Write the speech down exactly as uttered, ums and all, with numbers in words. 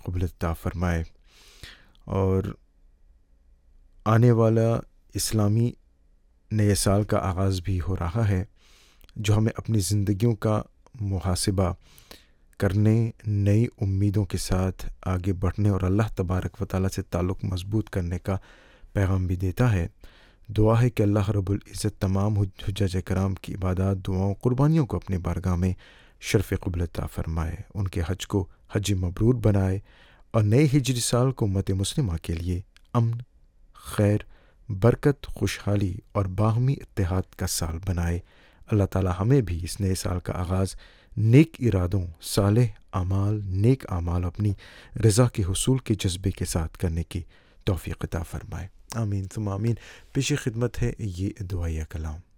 क़ुबूलियत अता फ़रमाए। और आने वाला इस्लामी नए साल का आगाज़ भी हो रहा है, जो हमें अपनी ज़िंदगियों का मुहासिबा करने, नई उम्मीदों के साथ आगे बढ़ने और अल्लाह तबारक व तआला से ताल्लुक़ मज़बूत करने का पैगाम भी देता है। दुआ है कि अल्लाह रब्बुल इज़्ज़त तमाम हुज्जाज कराम की इबादत, दुआओं, क़ुरबानियों को अपने बारगाह में शर्फ़ क़ुबूलियत अता फ़रमाए, उनके हज को हज मबरूर बनाए और नए हिजरी साल को उम्मत मुस्लिमा के लिए अमन, खैर, बरकत, खुशहाली और बाहमी इत्तेहाद का साल बनाए। अल्लाह ताला हमें भी इस नए साल का आगाज़ नेक इरादों, सालेह अमाल, नेक अमाल अपनी रज़ा के हुसूल के जज्बे के साथ करने की तौफ़ीक़ अता फ़रमाए। आमीन सुम्मा आमीन। पेश खिदमत है ये दुआया कलाम।